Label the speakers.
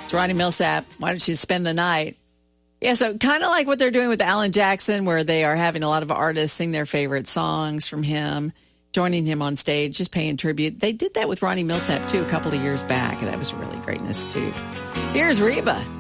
Speaker 1: It's Ronnie Millsap. Why don't you spend the night? Yeah, so kind of like what they're doing with Alan Jackson, where they are having a lot of artists sing their favorite songs from him, joining him on stage, just paying tribute. They did that with Ronnie Millsap, too, a couple of years back. That was really greatness, too. Here's Reba.